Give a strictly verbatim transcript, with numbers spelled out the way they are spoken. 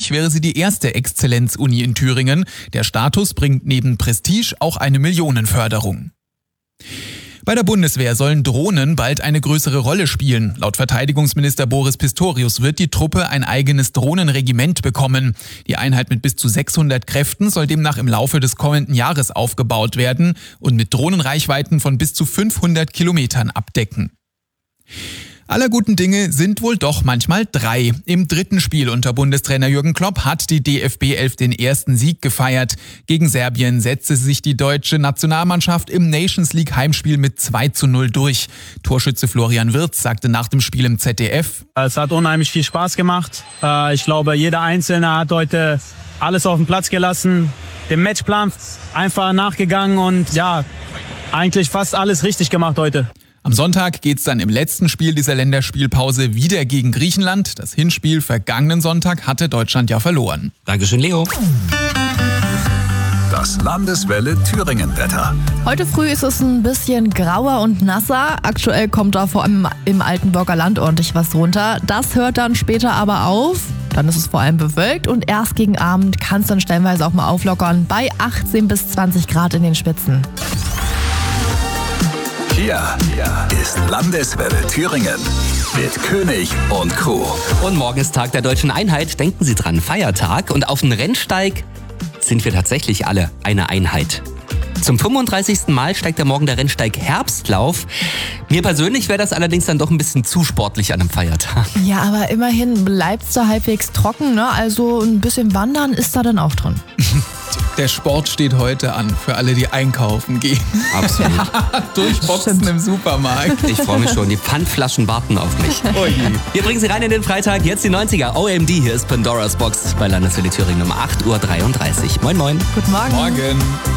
Dadurch wäre sie die erste Exzellenzuni in Thüringen. Der Status bringt neben Prestige auch eine Millionenförderung. Bei der Bundeswehr sollen Drohnen bald eine größere Rolle spielen. Laut Verteidigungsminister Boris Pistorius wird die Truppe ein eigenes Drohnenregiment bekommen. Die Einheit mit bis zu sechshundert Kräften soll demnach im Laufe des kommenden Jahres aufgebaut werden und mit Drohnenreichweiten von bis zu fünfhundert Kilometern abdecken. Aller guten Dinge sind wohl doch manchmal drei. Im dritten Spiel unter Bundestrainer Jürgen Klopp hat die D F B elf den ersten Sieg gefeiert. Gegen Serbien setzte sich die deutsche Nationalmannschaft im Nations League Heimspiel mit zwei zu null durch. Torschütze Florian Wirtz sagte nach dem Spiel im Z D F: Es hat unheimlich viel Spaß gemacht. Ich glaube, jeder Einzelne hat heute alles auf den Platz gelassen, dem Matchplan einfach nachgegangen und ja, eigentlich fast alles richtig gemacht heute. Am Sonntag geht's dann im letzten Spiel dieser Länderspielpause wieder gegen Griechenland. Das Hinspiel vergangenen Sonntag hatte Deutschland ja verloren. Dankeschön, Leo. Das Landeswelle Thüringen-Wetter. Heute früh ist es ein bisschen grauer und nasser. Aktuell kommt da vor allem im Altenburger Land ordentlich was runter. Das hört dann später aber auf. Dann ist es vor allem bewölkt und erst gegen Abend kann es dann stellenweise auch mal auflockern bei achtzehn bis zwanzig Grad in den Spitzen. Hier ist Landeswelle Thüringen mit König und Co. Und morgen ist Tag der Deutschen Einheit. Denken Sie dran, Feiertag. Und auf dem Rennsteig sind wir tatsächlich alle eine Einheit. Zum fünfunddreißigsten Mal steigt ja morgen der Rennsteig Herbstlauf. Mir persönlich wäre das allerdings dann doch ein bisschen zu sportlich an einem Feiertag. Ja, aber immerhin bleibt es da halbwegs trocken, ne? Also ein bisschen Wandern ist da dann auch drin. Der Sport steht heute an für alle, die einkaufen gehen. Absolut. Ja, durchboxen Stimmt. im Supermarkt. Ich freue mich schon, die Pfandflaschen warten auf mich. Oh je. Wir bringen Sie rein in den Freitag, jetzt die neunziger. O M D, hier ist Pandoras Box bei Landeswelle Thüringen um acht Uhr dreiunddreißig. Moin, moin. Guten Morgen. Morgen.